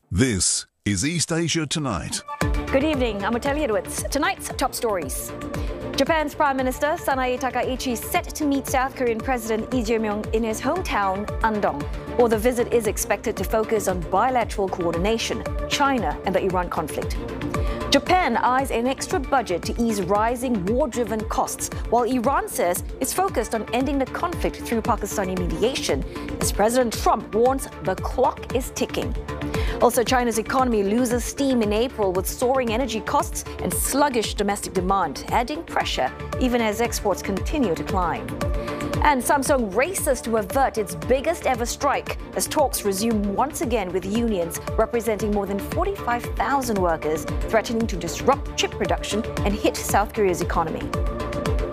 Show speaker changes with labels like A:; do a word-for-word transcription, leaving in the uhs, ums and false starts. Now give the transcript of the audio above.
A: This is East Asia Tonight.
B: Good evening, I'm Otelli Edwards. Tonight's top stories. Japan's Prime Minister Sanae Takaichi set to meet South Korean President Lee Jae-myung in his hometown, Andong. While the visit is expected to focus on bilateral coordination, China and the Iran conflict. Japan eyes an extra budget to ease rising war-driven costs, while Iran says it's focused on ending the conflict through Pakistani mediation, as President Trump warns the clock is ticking. Also, China's economy loses steam in April with soaring energy costs and sluggish domestic demand, adding pressure even as exports continue to climb. And Samsung races to avert its biggest ever strike as talks resume once again with unions representing more than forty-five thousand workers, threatening to disrupt chip production and hit South Korea's economy.